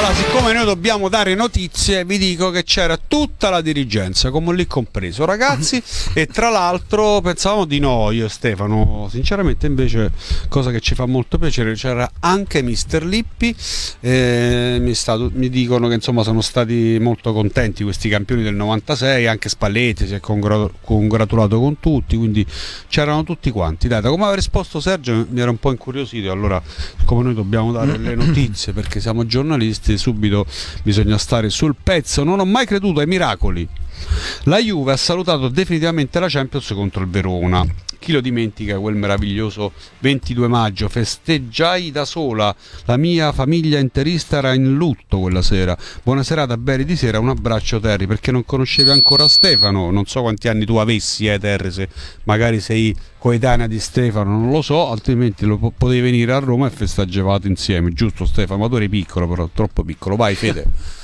Allora, siccome noi dobbiamo dare notizie, vi dico che c'era tutta la dirigenza, come lì compreso, ragazzi, e tra l'altro pensavamo di no, io e Stefano, sinceramente invece, cosa che ci fa molto piacere, c'era anche Mister Lippi, mi dicono che insomma sono stati molto contenti questi campioni del 96, anche Spalletti si è congratulato con tutti, quindi c'erano tutti quanti. Dai, da come aveva risposto Sergio mi era un po' incuriosito, allora come noi dobbiamo dare le notizie perché siamo giornalisti, subito bisogna stare sul pezzo. Non ho mai creduto ai miracoli. La Juve ha salutato definitivamente la Champions contro il Verona. Chi lo dimentica quel meraviglioso 22 maggio? Festeggiai da sola, la mia famiglia interista era in lutto quella sera. Buona serata, belli di sera, un abbraccio Terry, perché non conoscevi ancora Stefano, non so quanti anni tu avessi Terry, se magari sei coetanea di Stefano, non lo so, altrimenti potevi venire a Roma e festeggiavate insieme, giusto Stefano? Ma tu eri piccolo, però troppo piccolo. Vai Fede.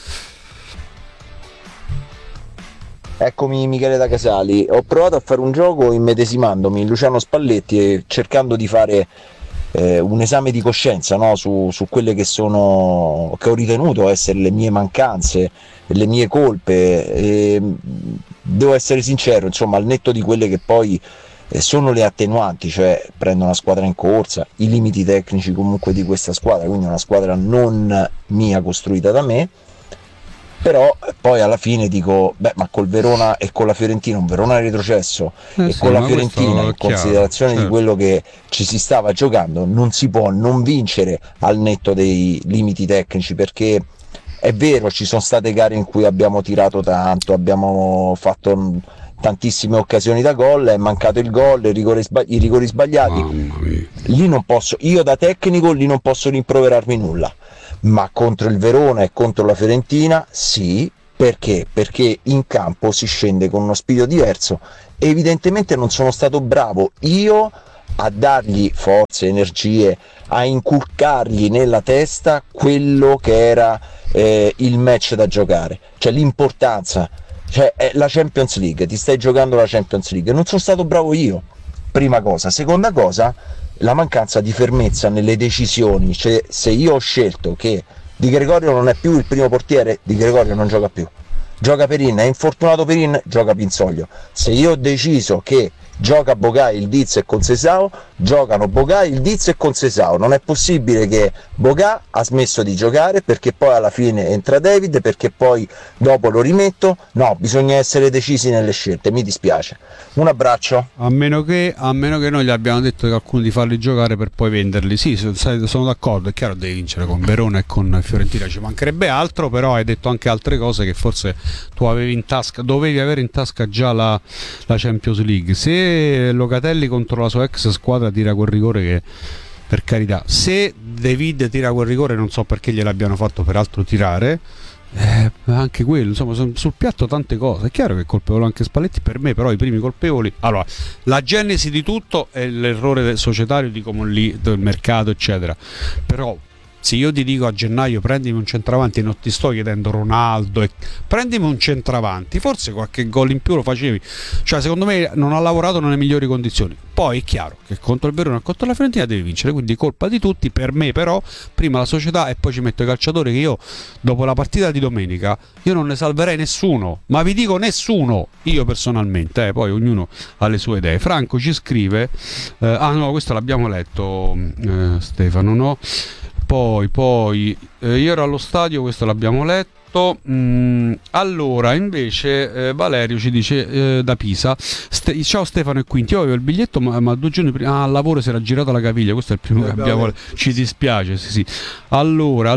Eccomi Michele da Casali, ho provato a fare un gioco immedesimandomi in Luciano Spalletti e cercando di fare un esame di coscienza, no? su quelle che ho ritenuto essere le mie mancanze, le mie colpe, e devo essere sincero, insomma, al netto di quelle che poi sono le attenuanti, cioè prendo una squadra in corsa, i limiti tecnici comunque di questa squadra, quindi una squadra non mia costruita da me. Però poi alla fine dico, ma col Verona e con la Fiorentina, un Verona retrocesso e sì, con la Fiorentina, in chiaro, considerazione certo, di quello che ci si stava giocando, non si può non vincere al netto dei limiti tecnici, perché è vero, ci sono state gare in cui abbiamo tirato tanto, abbiamo fatto tantissime occasioni da gol, è mancato il gol, i rigori sbagliati. Lì non posso, io da tecnico lì non posso rimproverarmi nulla. Ma contro il Verona e contro la Fiorentina sì, perché? Perché in campo si scende con uno spirito diverso e evidentemente non sono stato bravo io a dargli forze, energie, a inculcargli nella testa quello che era il match da giocare, cioè l'importanza, cioè è la Champions League, ti stai giocando la Champions League, non sono stato bravo io, prima cosa. Seconda cosa, la mancanza di fermezza nelle decisioni, cioè se io ho scelto che Di Gregorio non è più il primo portiere, Di Gregorio non gioca più, gioca Perin, è infortunato Perin, gioca Pinsoglio. Se io ho deciso che gioca Bogai, il Diz e Concesao, giocano Bogai, il Diz e Concesao. Non è possibile che Boga ha smesso di giocare perché poi alla fine entra David, perché poi dopo lo rimetto. No, bisogna essere decisi nelle scelte, mi dispiace. Un abbraccio. A meno che noi gli abbiamo detto che qualcuno di farli giocare per poi venderli. Sì, sono d'accordo, è chiaro, devi vincere con Verona e con Fiorentina, ci mancherebbe altro, però hai detto anche altre cose che forse tu avevi in tasca, dovevi avere in tasca già la Champions League. Se Locatelli contro la sua ex squadra tira quel rigore, che per carità, se David tira quel rigore non so perché gliel'abbiano fatto peraltro tirare, anche quello, insomma, sono sul piatto tante cose. È chiaro che è colpevole anche Spalletti, per me però i primi colpevoli, allora, la genesi di tutto è l'errore societario di Comolli, del mercato eccetera, però se io ti dico a gennaio prendimi un centravanti, non ti sto chiedendo Ronaldo, prendimi un centravanti, forse qualche gol in più lo facevi, cioè secondo me non ha lavorato nelle migliori condizioni. Poi è chiaro che contro il Verona e contro la Fiorentina devi vincere, quindi colpa di tutti. Per me però prima la società e poi ci metto i calciatori, che io dopo la partita di domenica io non ne salverei nessuno, ma vi dico nessuno, io personalmente, poi ognuno ha le sue idee. Franco ci scrive no, questo l'abbiamo letto, Stefano, no? Poi io ero allo stadio, questo l'abbiamo letto. Allora invece Valerio ci dice da Pisa, ciao Stefano e Quinti, io avevo il biglietto ma 2 giorni prima al lavoro si era girata la caviglia, questo è il primo che abbiamo, ci dispiace, sì. Allora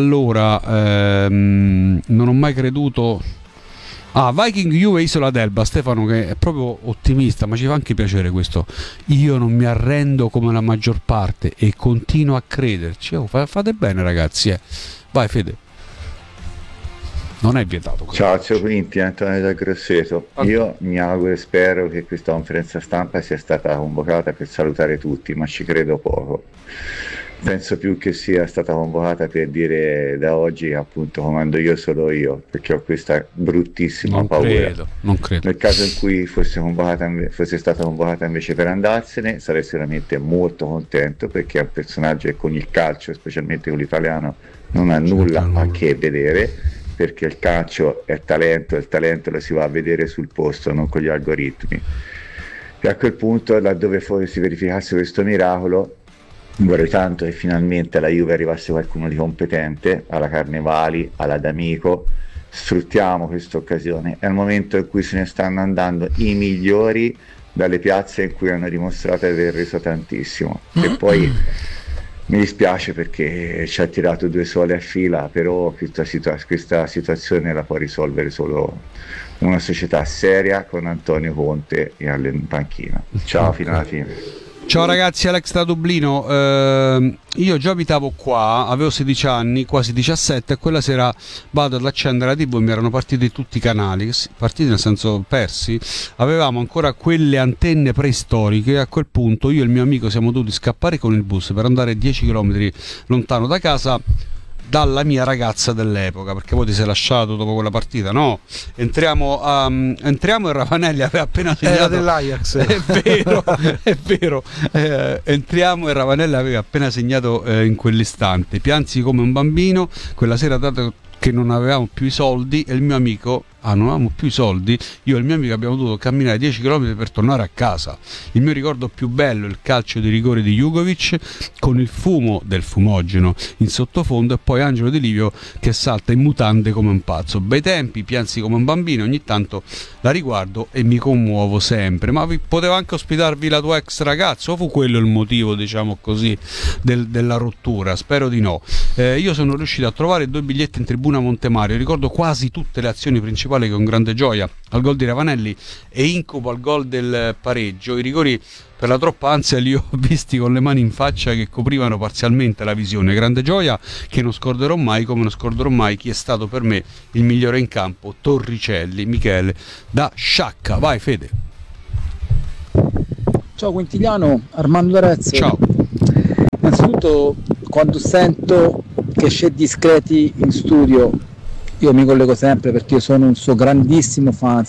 non ho mai creduto. Viking Juve Isola d'Elba, Stefano che è proprio ottimista, ma ci fa anche piacere questo. Io non mi arrendo come la maggior parte e continuo a crederci. Fate bene ragazzi, Vai Fede. Non è vietato questo. Ciao, zio Quinti, Antonio da Grosseto. Io mi auguro e spero che questa conferenza stampa sia stata convocata per salutare tutti, ma ci credo poco. Penso più che sia stata convocata per dire da oggi appunto comando io solo io, perché ho questa bruttissima paura. Non credo. Nel caso in cui fosse stata convocata invece per andarsene, sarei sicuramente molto contento, perché è un personaggio che con il calcio, specialmente con l'italiano, non ha nulla a che vedere, perché il calcio è talento, e il talento lo si va a vedere sul posto, non con gli algoritmi. E a quel punto, laddove si verificasse questo miracolo, vorrei tanto che finalmente alla Juve arrivasse qualcuno di competente, alla Carnevali, alla D'Amico. Sfruttiamo questa occasione, è il momento in cui se ne stanno andando i migliori dalle piazze in cui hanno dimostrato di aver reso tantissimo. E poi mi dispiace perché ci ha tirato 2 sole a fila, però questa situazione la può risolvere solo una società seria con Antonio Conte in panchina. Ciao, fino alla fine. Ciao ragazzi, Alex da Dublino. Io già abitavo qua, avevo 16 anni, quasi 17, e quella sera vado ad accendere la TV e mi erano partiti tutti i canali, partiti nel senso persi. Avevamo ancora quelle antenne preistoriche, e a quel punto io e il mio amico siamo dovuti scappare con il bus per andare 10 km lontano da casa dalla mia ragazza dell'epoca, perché poi ti sei lasciato dopo quella partita. No, entriamo e Ravanelli aveva appena segnato. Era dell'Ajax. È vero. Entriamo e Ravanelli aveva appena segnato in quell'istante. Piansi come un bambino quella sera, dato che non avevamo più i soldi, e il mio amico non avevamo più i soldi, io e il mio amico abbiamo dovuto camminare 10 km per tornare a casa. Il mio ricordo più bello è il calcio di rigore di Jugovic con il fumo del fumogeno in sottofondo, e poi Angelo Di Livio che salta in mutande come un pazzo. Bei tempi, piansi come un bambino, ogni tanto la riguardo e mi commuovo sempre. Ma poteva anche ospitarvi la tua ex ragazza, o fu quello il motivo, diciamo così, della rottura? Spero di no. Io sono riuscito a trovare 2 biglietti in tribuna Montemario, ricordo quasi tutte le azioni principali con grande gioia, al gol di Ravanelli e incubo al gol del pareggio. I rigori per la troppa ansia li ho visti con le mani in faccia che coprivano parzialmente la visione. Grande gioia che non scorderò mai, come non scorderò mai chi è stato per me il migliore in campo, Torricelli, Michele da Sciacca. Vai Fede. Ciao Quintiliano, Armando Arezzo. Ciao. Innanzitutto, quando sento che c'è Discreti in studio, io mi collego sempre perché io sono un suo grandissimo fan.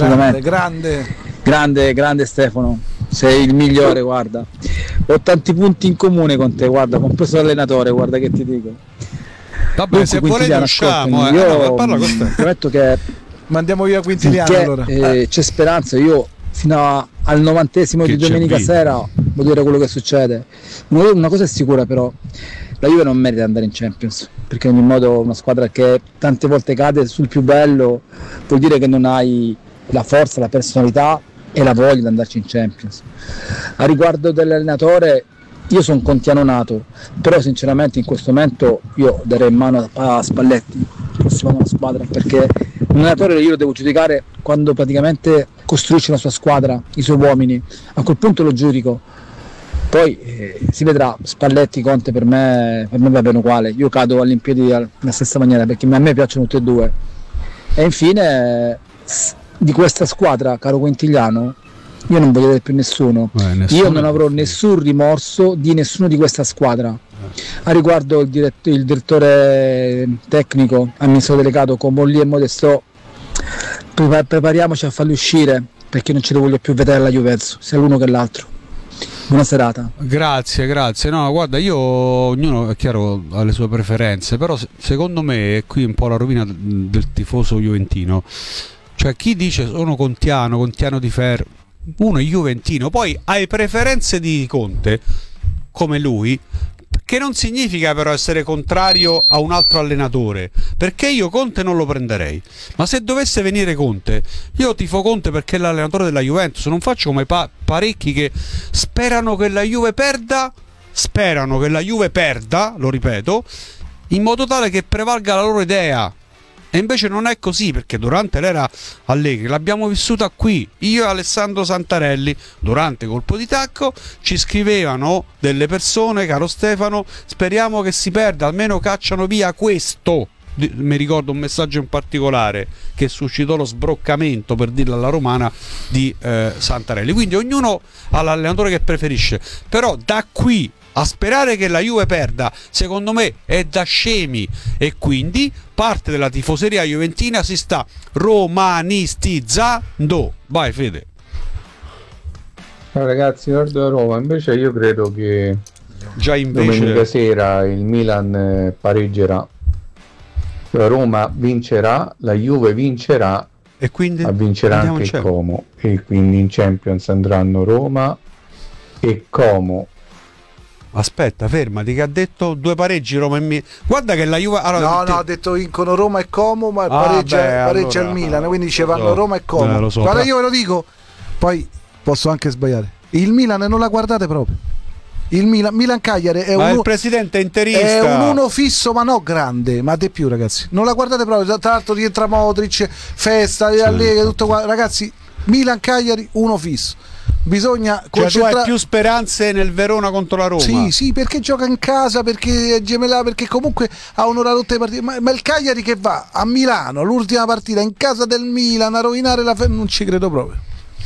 Grande Stefano, sei il migliore, guarda. Ho tanti punti in comune con te, guarda, compreso l'allenatore, guarda che ti dico. Vabbè, Dunque, se volete usciamo, io parla con te. prometto che mandiamo via Quintiliano allora. C'è speranza. Io fino al 90° di domenica sera voglio dire quello che succede. Una cosa è sicura però, la Juve non merita di andare in Champions, perché in ogni modo una squadra che tante volte cade sul più bello vuol dire che non hai la forza, la personalità e la voglia di andarci in Champions. A riguardo dell'allenatore, io sono contiano nato, però sinceramente in questo momento io darei in mano a Spalletti il prossimo anno alla squadra, perché un allenatore io lo devo giudicare quando praticamente costruisce la sua squadra, i suoi uomini, a quel punto lo giudico. Poi si vedrà. Spalletti, Conte per me va bene uguale, io cado all'impiedi nella stessa maniera, perché a me piacciono tutti e due. E infine di questa squadra, caro Quintiliano, io non voglio vedere più nessuno. Io non avrò nessun rimorso di nessuno di questa squadra. A riguardo il direttore tecnico, amministratore delegato con Molli e Modesto, prepariamoci a farli uscire, perché non ce li voglio più vedere alla Juventus, sia l'uno che l'altro. Buona serata. Grazie. No, guarda, ognuno è chiaro ha le sue preferenze, però secondo me è qui un po' la rovina del tifoso juventino. Cioè, chi dice sono contiano di ferro, uno è juventino, poi hai preferenze di Conte come lui, che non significa però essere contrario a un altro allenatore, perché io Conte non lo prenderei, ma se dovesse venire Conte, io tifo Conte perché è l'allenatore della Juventus. Non faccio come parecchi che sperano che la Juve perda, lo ripeto, in modo tale che prevalga la loro idea. E invece non è così, perché durante l'era Allegri l'abbiamo vissuta qui. Io e Alessandro Santarelli, durante Colpo di Tacco, ci scrivevano delle persone: caro Stefano, speriamo che si perda, almeno cacciano via questo. Mi ricordo un messaggio in particolare che suscitò lo sbroccamento, per dirla alla romana, di Santarelli. Quindi ognuno ha l'allenatore che preferisce, però da qui a sperare che la Juve perda, secondo me è da scemi, e quindi parte della tifoseria juventina si sta romanistizzando. Vai Fede. Ragazzi, Nord Roma, invece io credo che Già invece domenica sera il Milan pareggerà, la Roma vincerà, la Juve vincerà e quindi vincerà anche il Como, e quindi in Champions andranno Roma e Como. Aspetta, fermati, che ha detto 2 pareggi Roma e Milan. Guarda che la Juve no, ha detto vincono Roma e Como, ma pareggia allora, il Milan, quindi dicevano Roma e Como. Lo so, guarda, io ve lo dico, poi posso anche sbagliare. Il Milan non la guardate proprio. Il Milan Cagliari è il presidente è interista, è un uno fisso, ma no grande, ma di più, ragazzi. Non la guardate proprio. Tra l'altro rientra Modric, festa, Allegri, tutto qua. Ragazzi, Milan Cagliari uno fisso. Bisogna concentrare. Tu hai più speranze nel Verona contro la Roma? Sì, perché gioca in casa, perché è gemellato, perché comunque ha un'ora rotta di partite. Ma il Cagliari che va a Milano, l'ultima partita in casa del Milan, a rovinare non ci credo proprio.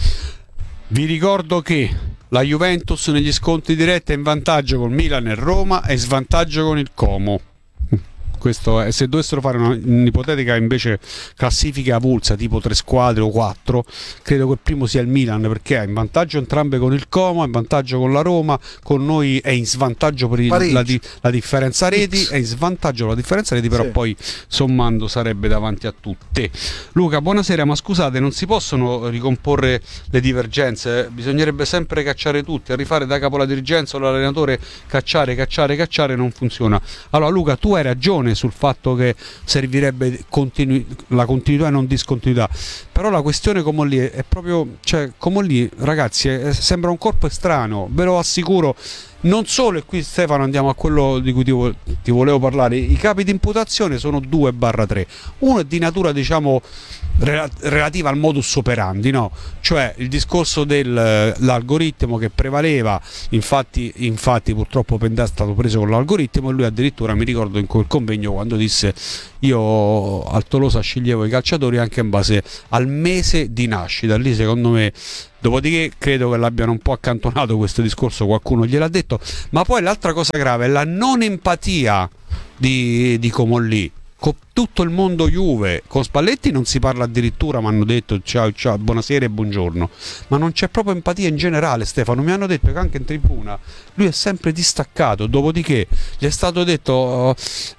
Vi ricordo che la Juventus negli scontri diretti è in vantaggio con Milan e Roma e in svantaggio con il Como. Questo è, se dovessero fare un'ipotetica invece classifica avulsa tipo 3 squadre o 4, credo che il primo sia il Milan, perché è in vantaggio entrambe con il Como, è in vantaggio con la Roma, con noi è in svantaggio per la differenza reti, è in svantaggio la differenza reti, però poi sommando sarebbe davanti a tutte. Luca, buonasera, ma scusate, non si possono ricomporre le divergenze? Bisognerebbe sempre cacciare tutti, a rifare da capo la dirigenza o l'allenatore, cacciare, non funziona. Allora Luca, tu hai ragione sul fatto che servirebbe la continuità e non discontinuità, però la questione come lì è proprio, cioè come lì ragazzi sembra un corpo estraneo, ve lo assicuro. Non solo, e qui Stefano andiamo a quello di cui ti volevo parlare, i capi di imputazione sono 2/3, uno è di natura diciamo relativa al modus operandi, no? Cioè il discorso dell'algoritmo che prevaleva, infatti purtroppo Pendà è stato preso con l'algoritmo e lui addirittura, mi ricordo in quel convegno quando disse io al Tolosa sceglievo i calciatori anche in base al mese di nascita, lì secondo me. Dopodiché credo che l'abbiano un po' accantonato questo discorso, qualcuno gliel'ha detto, ma poi l'altra cosa grave è la non empatia di Comolli con tutto il mondo Juve. Con Spalletti non si parla addirittura, mi hanno detto ciao, buonasera e buongiorno, ma non c'è proprio empatia in generale. Stefano, mi hanno detto che anche in tribuna lui è sempre distaccato, dopodiché gli è stato detto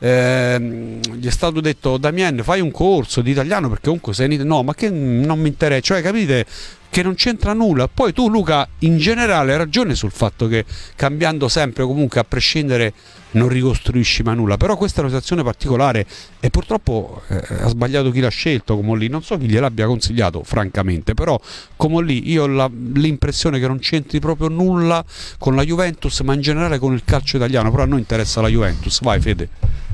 Damien, fai un corso di italiano perché comunque sei no, ma che non mi interessa, cioè capite che non c'entra nulla. Poi tu Luca in generale hai ragione sul fatto che cambiando sempre comunque a prescindere non ricostruisci mai nulla, però questa è una situazione particolare e purtroppo ha sbagliato chi l'ha scelto Comolli, non so chi gliel'abbia consigliato francamente, però Comolli io ho l'impressione che non c'entri proprio nulla con la Juventus, ma in generale con il calcio italiano, però a noi interessa la Juventus. Vai Fede.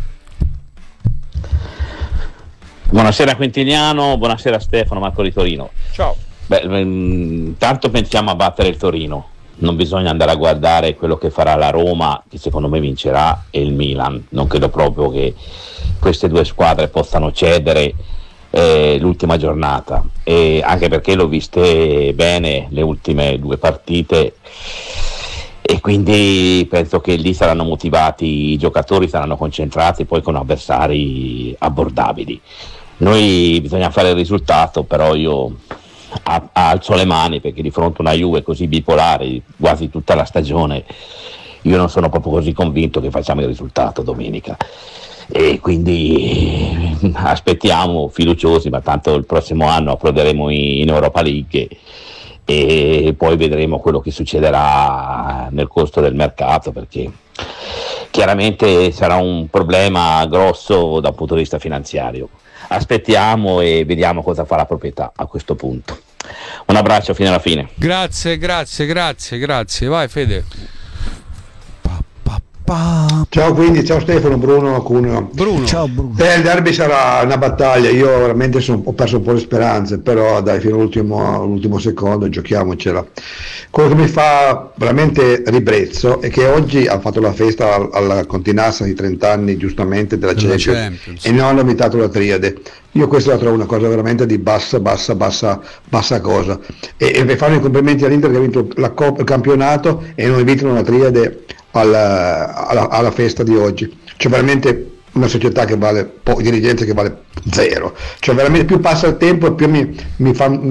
Buonasera Quintiliano, buonasera Stefano, Marco di Torino. Ciao. Tanto pensiamo a battere il Torino, non bisogna andare a guardare quello che farà la Roma, che secondo me vincerà, e il Milan. Non credo proprio che queste due squadre possano cedere l'ultima giornata, e anche perché l'ho viste bene le ultime 2 partite e quindi penso che lì saranno motivati i giocatori, saranno concentrati poi con avversari abbordabili. Noi bisogna fare il risultato, però io alzo le mani perché di fronte a una Juve così bipolare quasi tutta la stagione io non sono proprio così convinto che facciamo il risultato domenica, e quindi aspettiamo fiduciosi, ma tanto il prossimo anno approderemo in Europa League e poi vedremo quello che succederà nel corso del mercato, perché chiaramente sarà un problema grosso dal punto di vista finanziario. Aspettiamo e vediamo cosa fa la proprietà a questo punto. Un abbraccio fino alla fine. Grazie. Vai Fede. Ciao, quindi ciao Stefano, Bruno Cuneo. Ciao Bruno. Il derby sarà una battaglia, io veramente ho perso un po' le speranze, però dai, fino all'ultimo secondo giochiamocela. Quello che mi fa veramente ribrezzo è che oggi ha fatto la festa alla continassa di 30 anni giustamente della Champions e non hanno invitato la triade. Io questa la trovo una cosa veramente di bassa cosa, e fanno i complimenti all'Inter che ha vinto il campionato e non invitano la triade alla festa di oggi. C'è veramente una società che vale dirigenza che vale zero, cioè veramente più passa il tempo e più mi fa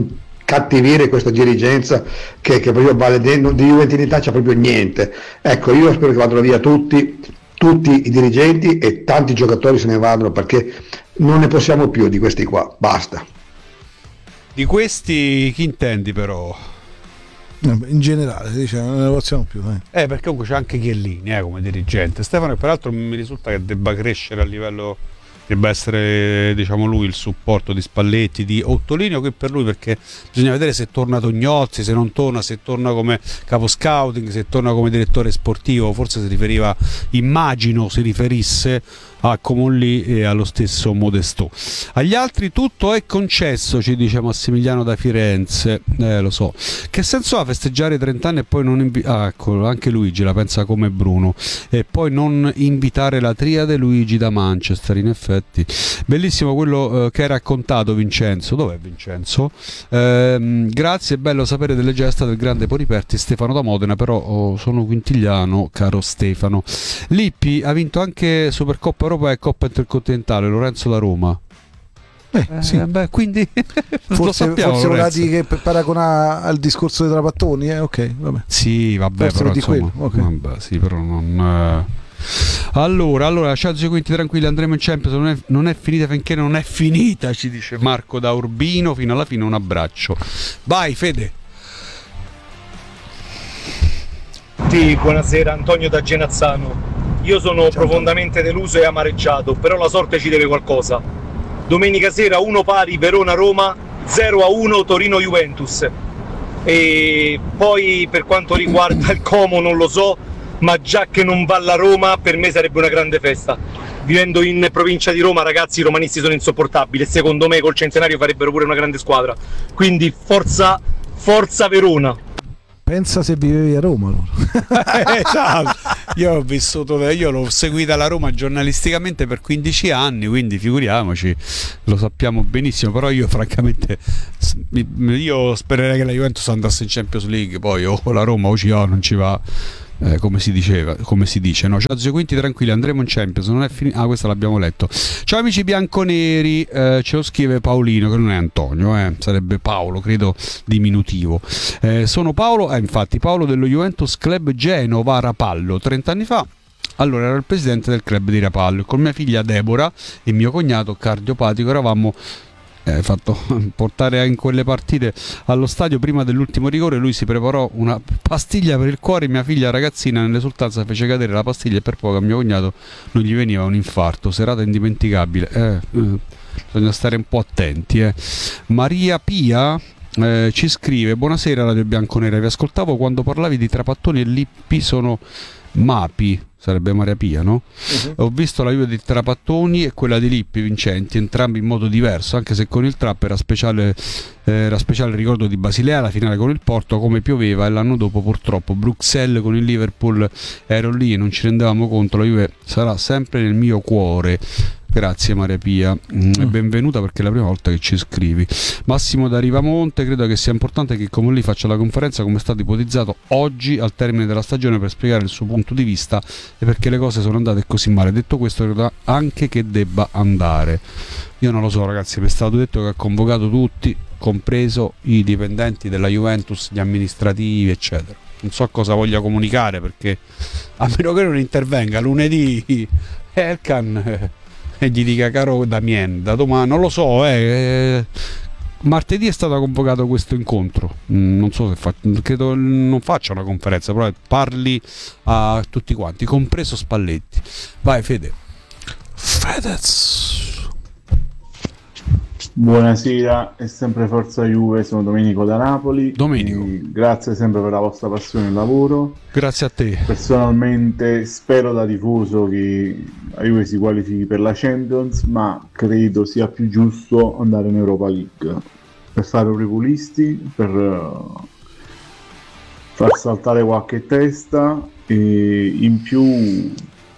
cattivire questa dirigenza che proprio vale di juventinità c'è proprio niente. Ecco, io spero che vadano via tutti i dirigenti e tanti giocatori se ne vadano, perché non ne possiamo più di questi qua, basta. Di questi chi intendi però? In generale si dice non ne possiamo più, Perché comunque c'è anche Chiellini come dirigente. Stefano, che peraltro mi risulta che debba crescere a livello, debba essere, diciamo, lui il supporto di Spalletti, di Ottolino, che per lui, perché bisogna vedere se torna Tognozzi, se non torna, se torna come capo scouting, se torna come direttore sportivo. Forse si riferiva, immagino si riferisse a Comolli e allo stesso Modesto. Agli altri tutto è concesso, ci dice Massimiliano da Firenze. Lo so. Che senso ha festeggiare i 30 anni e poi non ecco, anche Luigi la pensa come Bruno, e poi non invitare la triade Luigi da Manchester. In effetti bellissimo quello che hai raccontato, Vincenzo. Dov'è Vincenzo? Grazie, è bello sapere delle gesta del grande Poriperti. Stefano da Modena, però sono quintigliano, caro Stefano. Lippi ha vinto anche Supercoppa Europea e Coppa Intercontinentale. Lorenzo da Roma. Sì. Quindi forse volati che paragona al discorso dei Trapattoni, ok, vabbè. Sì, vabbè, forse però di insomma, quello, okay. Vabbè, sì, però non allora ciao zio Quinti, tranquilli, andremo in Champions, non è finita finché non è finita, ci dice Marco da Urbino. Fino alla fine un abbraccio. Vai Fede. Sì, buonasera, Antonio da Genazzano. Io sono profondamente deluso e amareggiato, però la sorte ci deve qualcosa. Domenica sera 1 pari Verona-Roma, 0-1 Torino-Juventus. E poi per quanto riguarda il Como non lo so, ma già che non va la Roma per me sarebbe una grande festa. Vivendo in provincia di Roma, ragazzi, i romanisti sono insopportabili e secondo me col Centenario farebbero pure una grande squadra. Quindi forza Verona. Pensa se vivevi a Roma allora. Esatto. Io l'ho seguita la Roma giornalisticamente per 15 anni, quindi figuriamoci, lo sappiamo benissimo. Però io francamente io spererei che la Juventus andasse in Champions League, poi o la Roma o ci va, non ci va. Come si dice, no? Ciao zio Quinti, tranquilli, andremo in Champions, non è finito. Questa l'abbiamo letto. Ciao amici bianconeri, ce lo scrive Paolino, che non è Antonio, sarebbe Paolo, credo diminutivo. Sono Paolo, infatti Paolo dello Juventus Club Genova Rapallo. 30 anni fa allora ero il presidente del club di Rapallo, con mia figlia Deborah e mio cognato cardiopatico eravamo fatto portare in quelle partite allo stadio prima dell'ultimo rigore. Lui si preparò una pastiglia per il cuore, mia figlia ragazzina nell'esultanza fece cadere la pastiglia e per poco a mio cognato non gli veniva un infarto. Serata indimenticabile. Bisogna stare un po' attenti. Maria Pia ci scrive: buonasera Radio Bianconera, vi ascoltavo quando parlavi di Trapattoni e Lippi sono Mapi, sarebbe Maria Pia, no? Ho visto la Juve di Trapattoni e quella di Lippi vincenti, entrambi in modo diverso, anche se con il Trap era speciale il ricordo di Basilea, la finale con il Porto, come pioveva, e l'anno dopo purtroppo Bruxelles con il Liverpool, ero lì e non ci rendevamo conto. La Juve sarà sempre nel mio cuore. Grazie Maria Pia, benvenuta, perché è la prima volta che ci scrivi. Massimo da Rivamonte: credo che sia importante che Comolli faccia la conferenza come è stato ipotizzato oggi al termine della stagione per spiegare il suo punto di vista e perché le cose sono andate così male. Detto questo, credo anche che debba andare. Io non lo so ragazzi, mi è stato detto che ha convocato tutti, compreso i dipendenti della Juventus, gli amministrativi eccetera. Non so cosa voglia comunicare, perché a meno che non intervenga lunedì Elkan e gli dica: caro Damien, da domani, non lo so, martedì è stato convocato questo incontro, non so se credo non faccia una conferenza, però parli a tutti quanti, compreso Spalletti. Vai Fede. Fedez. Buonasera, è sempre Forza Juve, sono Domenico da Napoli. Domenico, grazie sempre per la vostra passione e lavoro. Grazie a te. Personalmente spero da tifoso che la Juve si qualifichi per la Champions, ma credo sia più giusto andare in Europa League per fare orebulisti, per far saltare qualche testa, e in più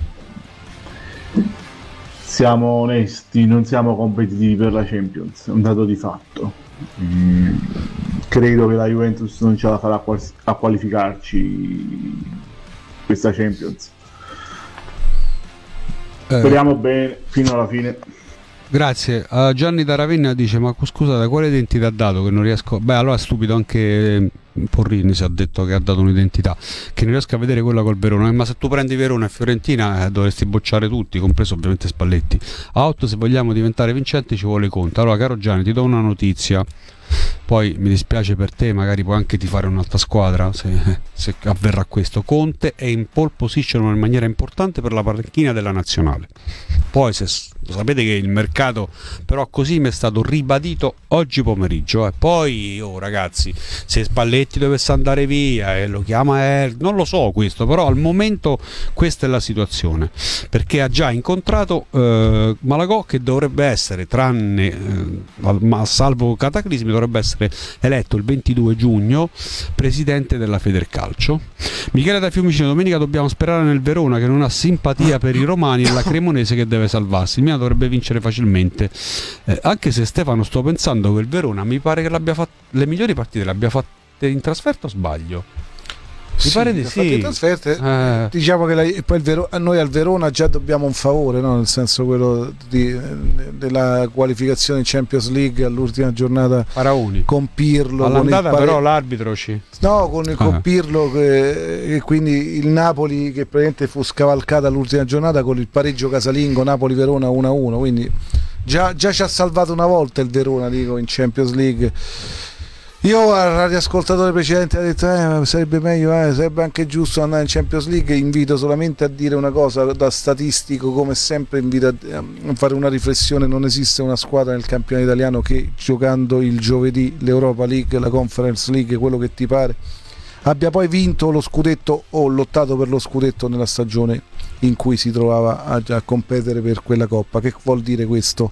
siamo onesti, non siamo competitivi per la Champions, è un dato di fatto. Credo che la Juventus non ce la farà a qualificarci questa Champions. Speriamo bene fino alla fine. Grazie. Gianni da Ravenna dice: ma scusate, quale identità ha dato che non riesco? Beh, allora è stupido anche Porrini se ha detto che ha dato un'identità, che non riesco a vedere quella col Verona. Ma se tu prendi Verona e Fiorentina dovresti bocciare tutti, compreso ovviamente Spalletti. A 8, se vogliamo diventare vincenti ci vuole Conte. Allora, caro Gianni, ti do una notizia. Poi mi dispiace per te, magari puoi anche tifare un'altra squadra se avverrà questo. Conte è in pole position in maniera importante per la panchina della nazionale. Poi sapete che il mercato però così mi è stato ribadito oggi pomeriggio. Poi ragazzi, se Spalletti dovesse andare via e lo chiama non lo so questo, però al momento questa è la situazione, perché ha già incontrato Malagò, che dovrebbe essere, tranne ma salvo cataclismi, dovrebbe essere eletto il 22 giugno presidente della Federcalcio. Michele da Fiumicino: domenica dobbiamo sperare nel Verona, che non ha simpatia per i romani, e la Cremonese che deve salvarsi. Il Milan dovrebbe vincere facilmente, anche se Stefano sto pensando che il Verona mi pare che l'abbia fatto, le migliori partite le abbia fatte in trasferta, o sbaglio? Mi pare di sì. Diciamo che poi noi al Verona già dobbiamo un favore, no? Nel senso quello della qualificazione in Champions League all'ultima giornata con Pirlo. All'andata però l'arbitro con Pirlo, e quindi il Napoli che praticamente fu scavalcata all'ultima giornata con il pareggio casalingo Napoli-Verona 1-1, quindi già ci ha salvato una volta il Verona, dico, in Champions League. Io al radioascoltatore precedente ha detto sarebbe meglio, sarebbe anche giusto andare in Champions League. Invito solamente a dire una cosa da statistico, come sempre invito a fare una riflessione: non esiste una squadra nel campionato italiano che giocando il giovedì l'Europa League, la Conference League, quello che ti pare, abbia poi vinto lo scudetto o lottato per lo scudetto nella stagione in cui si trovava a competere per quella coppa. Che vuol dire questo?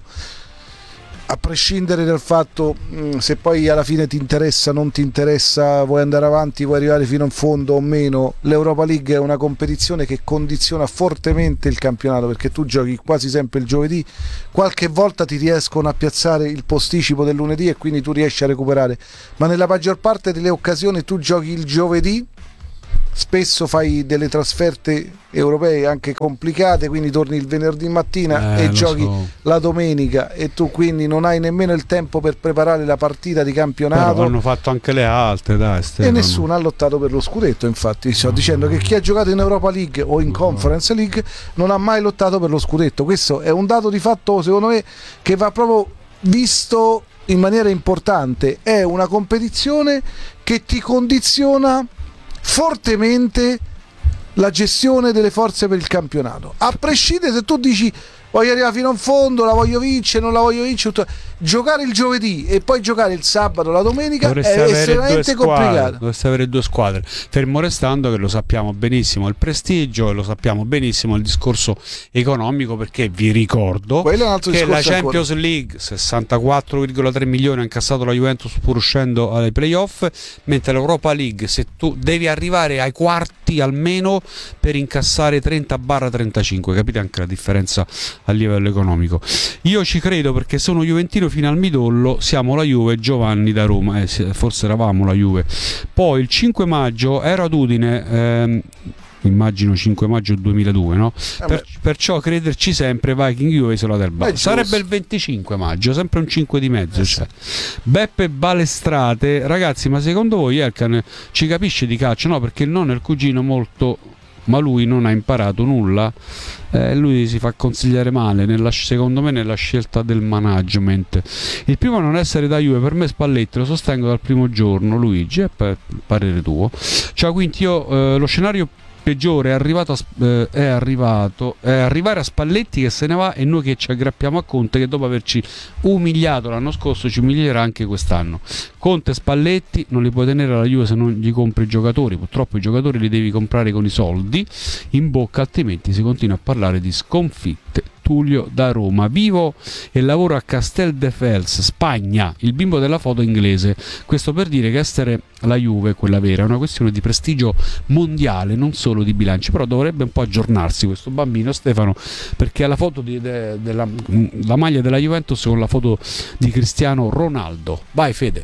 A prescindere dal fatto se poi alla fine ti interessa, non ti interessa, vuoi andare avanti, vuoi arrivare fino in fondo o meno, l'Europa League è una competizione che condiziona fortemente il campionato, perché tu giochi quasi sempre il giovedì, qualche volta ti riescono a piazzare il posticipo del lunedì e quindi tu riesci a recuperare, ma nella maggior parte delle occasioni tu giochi il giovedì, spesso fai delle trasferte europee anche complicate, quindi torni il venerdì mattina e giochi la domenica, e tu quindi non hai nemmeno il tempo per preparare la partita di campionato. Però hanno fatto anche le altre, dai, e nessuno ha lottato per lo scudetto. Infatti sto dicendo che chi ha giocato in Europa League o in Conference League non ha mai lottato per lo scudetto. Questo è un dato di fatto, secondo me, che va proprio visto in maniera importante. È una competizione che ti condiziona fortemente la gestione delle forze per il campionato, a prescindere se tu dici voglio arrivare fino in fondo, la voglio vincere, non la voglio vincere. Giocare il giovedì e poi giocare il sabato, la domenica è estremamente complicato. Dovreste avere due squadre, fermo restando che lo sappiamo benissimo il prestigio e lo sappiamo benissimo il discorso economico, perché vi ricordo che la Champions League 64,3 milioni ha incassato la Juventus pur uscendo ai playoff, mentre l'Europa League, se tu devi arrivare ai quarti almeno per incassare 30/35, capite anche la differenza a livello economico. Io ci credo perché sono juventino fino al midollo, siamo la Juve, Giovanni da Roma, forse eravamo la Juve. Poi il 5 maggio ero ad Udine, immagino 5 maggio 2002, no? Perciò crederci sempre, Viking Juve, Isola del Bar. Sarebbe il 25 maggio, sempre un 5 di mezzo. Cioè. Beppe Balestrate: ragazzi, ma secondo voi Elkan ci capisce di calcio? No, perché il nonno e il cugino molto, ma lui non ha imparato nulla. Lui si fa consigliare male secondo me nella scelta del management. Il primo a non essere da Juve per me Spalletti, lo sostengo dal primo giorno. Luigi, è parere tuo. Ciao Quinti, io lo scenario peggiore è arrivare a Spalletti che se ne va e noi che ci aggrappiamo a Conte, che dopo averci umiliato l'anno scorso ci umilierà anche quest'anno. Conte e Spalletti non li puoi tenere alla Juve se non gli compri i giocatori, purtroppo i giocatori li devi comprare con i soldi in bocca, altrimenti si continua a parlare di sconfitte. Tullio da Roma: vivo e lavoro a Casteldefels, Spagna, il bimbo della foto inglese. Questo per dire che essere la Juve, quella vera, è una questione di prestigio mondiale, non solo di bilanci. Però dovrebbe un po' aggiornarsi questo bambino, Stefano, perché ha la foto la maglia della Juventus con la foto di Cristiano Ronaldo. Vai Fede.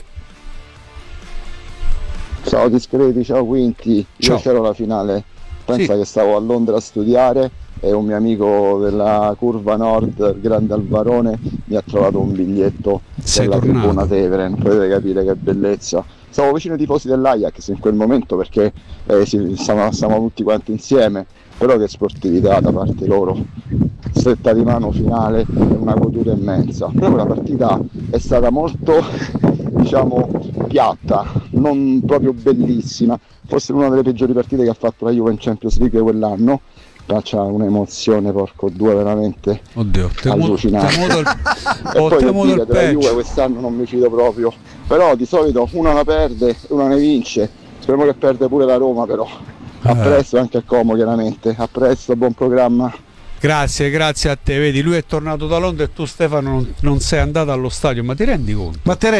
Ciao discreti, ciao Quinti. Io c'ero la finale, pensa che stavo a Londra a studiare e un mio amico della curva nord, il grande Alvarone, mi ha trovato un biglietto della tribuna Teveren. Potete capire che bellezza. Stavo vicino ai tifosi dell'Ajax in quel momento perché stavamo tutti quanti insieme, però che sportività da parte loro, stretta di mano finale è una goduria immensa. Però la partita è stata molto piatta, non proprio bellissima, forse una delle peggiori partite che ha fatto la Juve in Champions League quell'anno. C'ha un'emozione, porco due, veramente allucinante. E poi per dire della Juve quest'anno non mi fido proprio, però di solito una la perde e una ne vince. Speriamo che perde pure la Roma, però a presto, anche a Como chiaramente. A presto, buon programma. Grazie a te. Vedi, lui è tornato da Londra e tu, Stefano, non sei andato allo stadio. Ma ti rendi conto?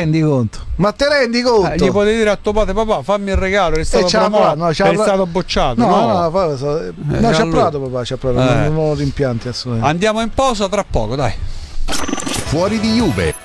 Gli potevi dire a tuo padre: papà, fammi il regalo, è stato promosso, è stato bocciato. C'ha provato papà, non ho rimpianti assolutamente. Andiamo in pausa tra poco, dai. Fuori di Juve.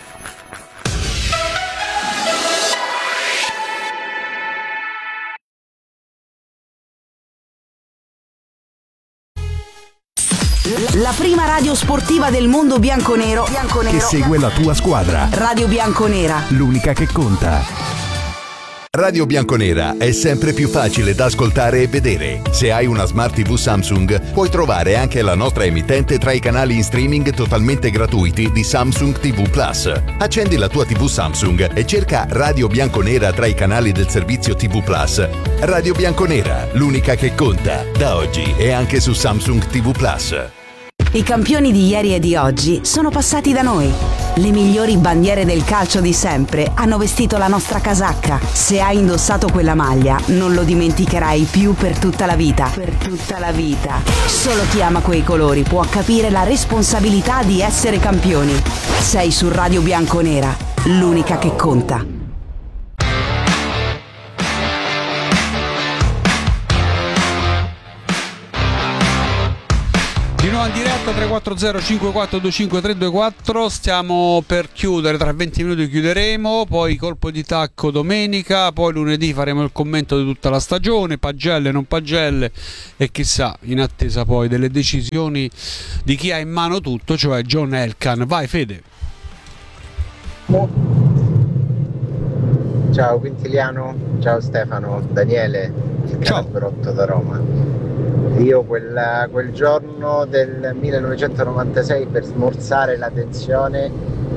La prima radio sportiva del mondo bianconero che segue la tua squadra. Radio Bianconera, l'unica che conta. Radio Bianconera è sempre più facile da ascoltare e vedere. Se hai una Smart TV Samsung, puoi trovare anche la nostra emittente tra i canali in streaming totalmente gratuiti di Samsung TV Plus. Accendi la tua TV Samsung e cerca Radio Bianconera tra i canali del servizio TV Plus. Radio Bianconera, l'unica che conta. Da oggi è anche su Samsung TV Plus. I campioni di ieri e di oggi sono passati da noi. Le migliori bandiere del calcio di sempre hanno vestito la nostra casacca. Se hai indossato quella maglia, non lo dimenticherai più per tutta la vita. Per tutta la vita. Solo chi ama quei colori può capire la responsabilità di essere campioni. Sei su Radio Bianconera, l'unica che conta. Di nuovo in diretta 340 5425 324. Stiamo per chiudere, tra 20 minuti chiuderemo, poi colpo di tacco domenica, poi lunedì faremo il commento di tutta la stagione, pagelle, non pagelle e chissà, in attesa poi delle decisioni di chi ha in mano tutto, cioè John Elkann. Vai Fede. Ciao Quintiliano, ciao Stefano, Daniele, il Calabbrotto da Roma. Io quel giorno del 1996, per smorzare la tensione,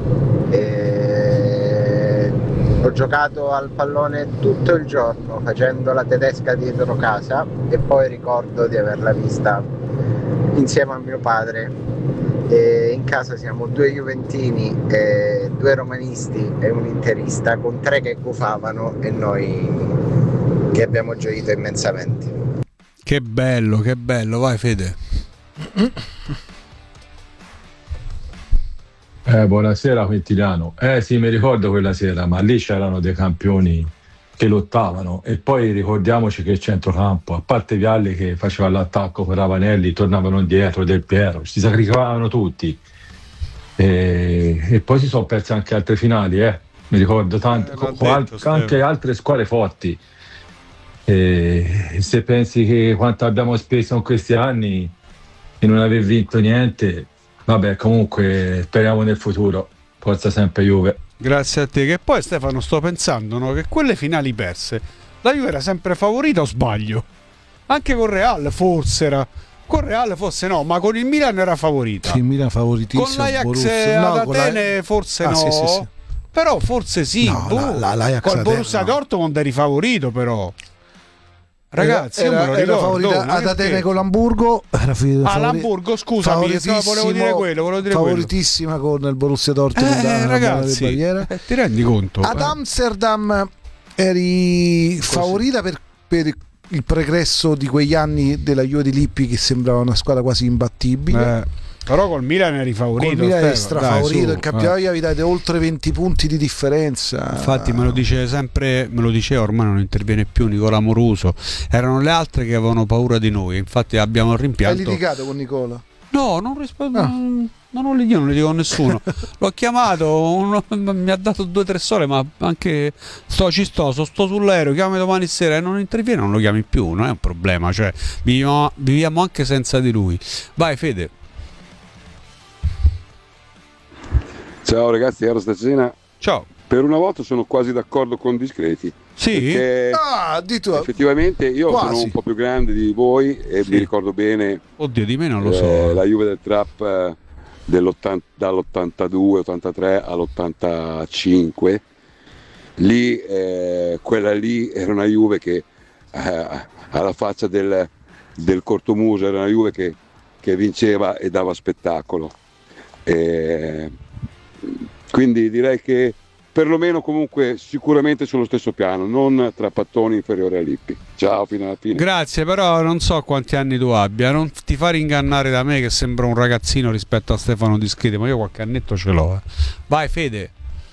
ho giocato al pallone tutto il giorno facendo la tedesca dietro casa e poi ricordo di averla vista insieme a mio padre. In casa siamo 2 juventini, 2 romanisti e un interista, con 3 che gufavano e noi che abbiamo gioito immensamente. Che bello, vai Fede. Buonasera Quintiliano. Sì, mi ricordo quella sera, ma lì c'erano dei campioni che lottavano e poi ricordiamoci che il centrocampo, a parte Vialli che faceva l'attacco per Ravanelli, tornavano indietro, Del Piero, si sacrificavano tutti e poi si sono perse anche altre finali, mi ricordo anche altre squadre forti. Se pensi che quanto abbiamo speso in questi anni e non aver vinto niente, vabbè, comunque speriamo nel futuro. Forza sempre Juve. Grazie a te. Che poi Stefano, sto pensando, no, che quelle finali perse la Juve era sempre favorita, o sbaglio? Anche con Real forse era. Con Real forse no, ma con il Milan era favorita. Sì, il Milan favoritissimo. Con l'Ajax ad Atene forse no. Sì. Però forse sì. No, l'Ajax col Borussia Dortmund eri favorito, però. Ragazzi, era favorita ad Atene con l'Hamburgo. L'Hamburgo, scusami, volevo dire quello. Favoritissima con il Borussia Dortmund. Ragazzi, ti rendi conto? Ad Amsterdam eri favorita per il pregresso di quegli anni della Juve di Lippi, che sembrava una squadra quasi imbattibile. Però col Milan eri favorito. Col Milan eri strafavorito. In campionato vi date oltre 20 punti di differenza. Infatti me lo diceva, ormai non interviene più, Nicola Moruso. Erano le altre che avevano paura di noi. Infatti abbiamo rimpianto. Hai litigato con Nicola? No, non rispondo. io non li dico a nessuno. L'ho chiamato, mi ha dato 2-3 sole, ma anche sto sull'aereo, chiami domani sera e non interviene, non lo chiami più, non è un problema, cioè viviamo anche senza di lui. Vai Fede. Ciao ragazzi, ero stasera. Ciao. Per una volta sono quasi d'accordo con Discreti. Sì? Effettivamente io sono un po' più grande di voi e mi ricordo bene. Oddio, di me non lo so. La Juve del Trap dall'82, 83 all'85. Lì, quella lì era una Juve che alla faccia del cortomuso era una Juve che vinceva e dava spettacolo. Quindi direi che perlomeno comunque sicuramente sullo stesso piano, non tra pattoni inferiori a Lippi. Ciao, fino alla fine. Grazie, però non so quanti anni tu abbia, non ti fare ingannare da me che sembra un ragazzino rispetto a Stefano Discreti, ma io qualche annetto ce l'ho. Vai Fede.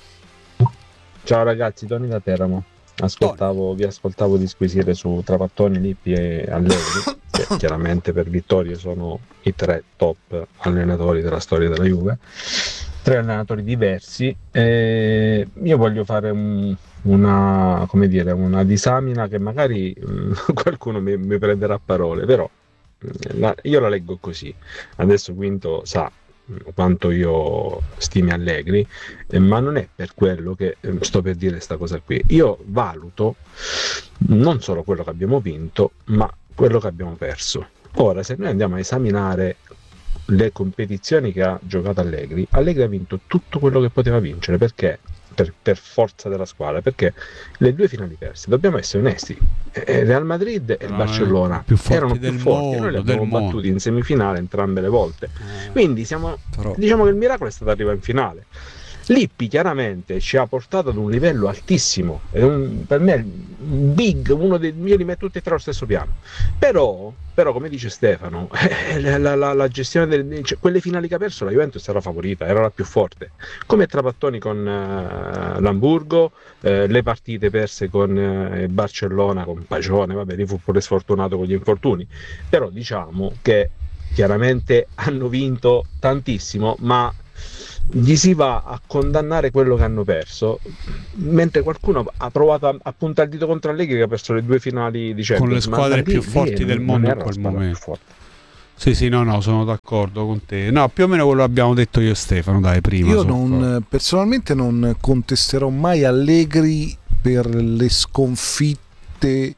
Ciao ragazzi, Toni da Teramo. Vi ascoltavo disquisire su Trapattoni, Lippi e Allegri, che chiaramente per vittorie sono i 3 top allenatori della storia della Juve. 3 allenatori diversi. Io voglio fare una disamina che magari qualcuno mi prenderà a parole, però io la leggo così. Adesso Quinto sa quanto io stimi Allegri, ma non è per quello che sto per dire questa cosa qui. Io valuto non solo quello che abbiamo vinto, ma quello che abbiamo perso. Ora, se noi andiamo a esaminare le competizioni che ha giocato Allegri ha vinto tutto quello che poteva vincere. Perché? Per forza della squadra, perché le 2 finali perse, dobbiamo essere onesti, Real Madrid e il Barcellona erano più forti, noi li abbiamo battuti in semifinale entrambe le volte, quindi diciamo che il miracolo è stato arrivare in finale. Lippi chiaramente ci ha portato ad un livello altissimo, per me big, io li metto tutti e 3 allo stesso piano, però come dice Stefano, la gestione quelle finali che ha perso la Juventus era favorita, era la più forte, come Trapattoni con l'Hamburgo, le partite perse con Barcellona, con Pacione, vabbè, lì fu pure sfortunato con gli infortuni, però diciamo che chiaramente hanno vinto tantissimo, ma gli si va a condannare quello che hanno perso, mentre qualcuno ha provato a puntare il dito contro Allegri che ha perso le 2 finali di Champions, con le squadre più forti del mondo in quel momento. Sì, no, sono d'accordo con te. No, più o meno quello abbiamo detto io e Stefano, dai, prima. Io personalmente non contesterò mai Allegri per le sconfitte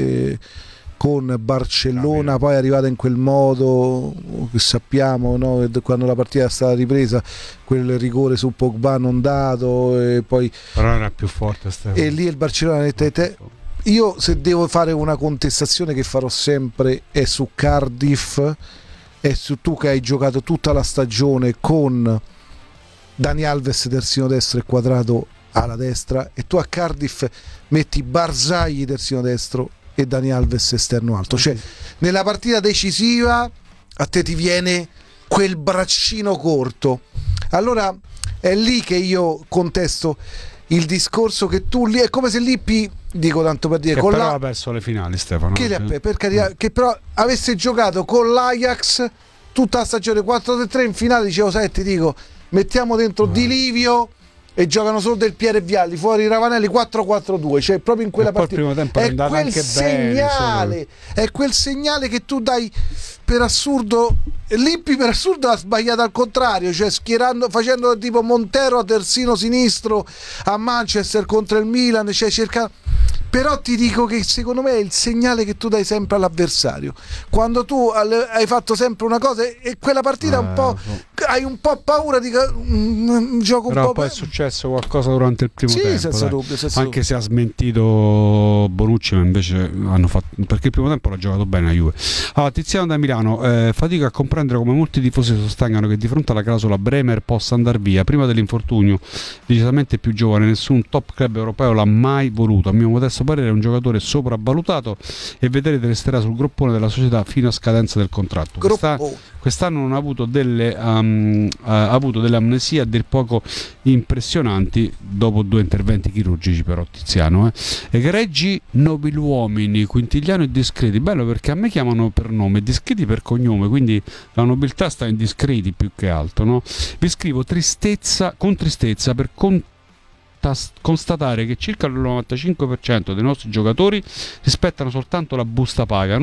con Barcellona, poi è arrivata in quel modo che sappiamo, no? Quando la partita è stata ripresa, quel rigore su Pogba non dato, e poi però era più forte Stefano. E lì il Barcellona io se devo fare una contestazione che farò sempre è su Cardiff, è su tu che hai giocato tutta la stagione con Dani Alves terzino destro e Quadrato alla destra, e tu a Cardiff metti Barzagli terzino destro e Dani Alves esterno alto, cioè nella partita decisiva a te ti viene quel braccino corto. Allora è lì che io contesto il discorso che tu lì è come se Lippi, dico tanto per dire, che però ha perso le finali Stefano, per carità, che però avesse giocato con l'Ajax tutta la stagione 4-3 in finale, dicevo sai, ti dico, mettiamo dentro Di Livio e giocano solo Del Piero e Vialli, fuori Ravanelli, 4-4-2, cioè proprio in quella partita il primo tempo è quel anche segnale bene, è quel segnale che tu dai. Per assurdo Lippi per assurdo ha sbagliato al contrario, cioè facendo tipo Montero a terzino sinistro a Manchester contro il Milan, cioè però ti dico che secondo me è il segnale che tu dai sempre all'avversario quando tu hai fatto sempre una cosa e quella partita un po' hai un po' paura di un gioco però un po'. Poi è successo qualcosa durante il primo tempo, senza dubbio, anche se ha smentito Bonucci, ma invece hanno fatto, perché il primo tempo l'ha giocato bene la Juve. Allora, Tiziano da Milano, fatica a comprendere come molti tifosi sostengano che di fronte alla clausola Bremer possa andare via prima dell'infortunio, decisamente più giovane, nessun top club europeo l'ha mai voluto, a mio modesto parere è un giocatore sopravvalutato e vedrete resterà sul groppone della società fino a scadenza del contratto. quest'anno non ha avuto delle amnesie a dir poco impressionanti dopo 2 interventi chirurgici, però Tiziano. Egregi nobiluomini, quintiliano e discreti. Bello, perché a me chiamano per nome, discreti per cognome, quindi la nobiltà sta in discreti più che altro, no? Vi scrivo con tristezza per constatare che circa il 95% dei nostri giocatori rispettano soltanto la busta paga.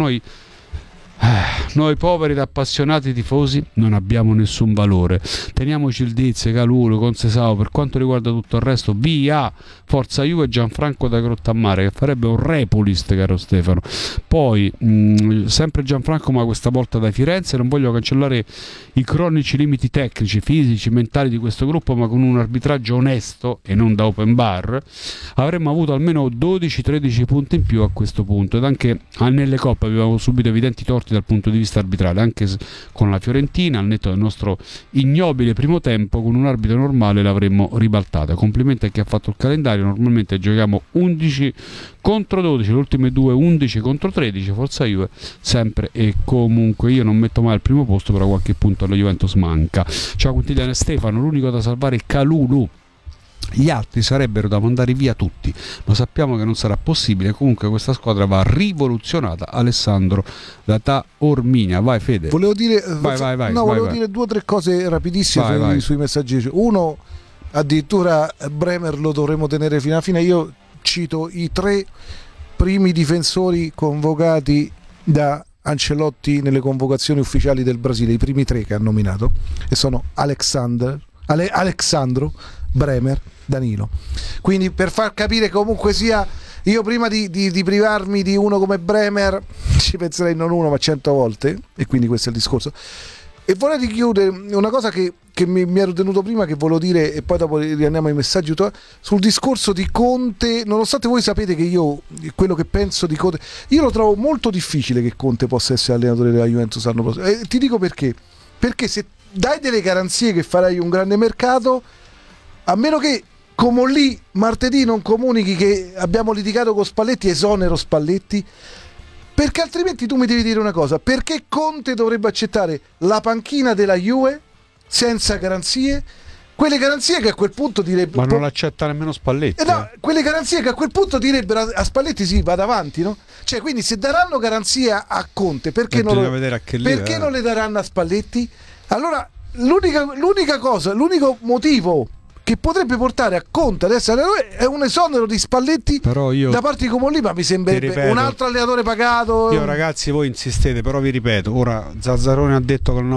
Noi poveri ed appassionati tifosi non abbiamo nessun valore. Teniamoci il Diz, Calulu, Consesao. Per quanto riguarda tutto il resto, via! Forza Juve e Gianfranco da Grottammare, che farebbe un repulist, caro Stefano. Poi sempre Gianfranco, ma questa volta da Firenze. Non voglio cancellare i cronici limiti tecnici, fisici, mentali di questo gruppo, ma con un arbitraggio onesto e non da open bar avremmo avuto almeno 12-13 punti in più a questo punto. Ed anche nelle coppe avevamo subito evidenti torti dal punto di vista arbitrale, anche con la Fiorentina, al netto del nostro ignobile primo tempo, con un arbitro normale l'avremmo ribaltata. Complimenti a chi ha fatto il calendario. Normalmente giochiamo 11 contro 12, le ultime 2 11 contro 13. Forza Juve sempre e comunque. Io non metto mai al primo posto, però qualche punto alla Juventus manca. Ciao Quintiliano e Stefano, l'unico da salvare è Calulu. Gli altri sarebbero da mandare via tutti, ma sappiamo che non sarà possibile. Comunque questa squadra va rivoluzionata. Alessandro da Taormina. Vai Fede. Volevo dire vai. dire 2 o 3 cose rapidissime sui messaggi. Uno, addirittura Bremer lo dovremmo tenere fino alla fine. Io cito i 3 primi difensori convocati da Ancelotti nelle convocazioni ufficiali del Brasile, i primi 3 che ha nominato, e sono Alexandro, Bremer, Danilo. Quindi per far capire comunque sia, io prima di privarmi di uno come Bremer ci penserei non 1 ma 100 volte, e quindi questo è il discorso. E vorrei chiudere una cosa che mi ero tenuto prima, che volevo dire, e poi dopo riandiamo ai messaggi sul discorso di Conte. Nonostante voi sapete che io quello che penso di Conte, io lo trovo molto difficile che Conte possa essere allenatore della Juventus l'anno prossimo, e ti dico perché se dai delle garanzie che farai un grande mercato, a meno che come lì martedì non comunichi che abbiamo litigato con Spalletti, esonero Spalletti, perché altrimenti tu mi devi dire una cosa: perché Conte dovrebbe accettare la panchina della Juve senza garanzie? Quelle garanzie che a quel punto direbbero, ma non l'accetta nemmeno Spalletti. No, quelle garanzie che a quel punto direbbero a Spalletti sì, vada avanti, no? Cioè, quindi se daranno garanzia a Conte, perché non le daranno a Spalletti? Allora l'unica cosa, l'unico motivo che potrebbe portare a Conte adesso è un esonero di Spalletti da parte di Comolli, ma mi sembrerebbe un altro allenatore pagato. Io, ragazzi, voi insistete, però vi ripeto, ora Zazzaroni ha detto che il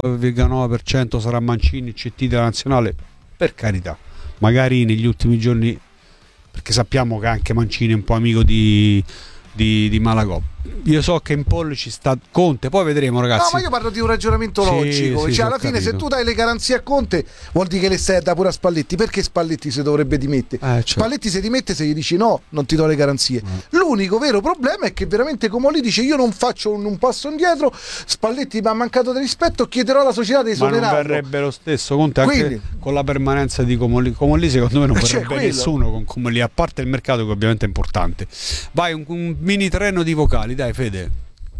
99,9% sarà Mancini, CT della nazionale. Per carità, magari negli ultimi giorni, perché sappiamo che anche Mancini è un po' amico di Malagò. Io so che in pollo ci sta Conte, poi vedremo, ragazzi. No, ma io parlo di un ragionamento logico. Sì, cioè, alla fine, se tu dai le garanzie a Conte, vuol dire che le stai da pure a Spalletti. Perché Spalletti si dovrebbe dimettere? Certo. Spalletti si dimette se gli dici no, non ti do le garanzie. L'unico vero problema è che veramente Comolli dice: io non faccio un passo indietro, Spalletti mi ha mancato di rispetto, chiederò alla società di esonerarlo. Ma non verrebbe lo stesso Conte, anche con la permanenza di Comolli. Comolli secondo me non vorrebbe nessuno con Comolli, a parte il mercato che ovviamente è importante. Vai, un mini treno di vocali, dai Fede.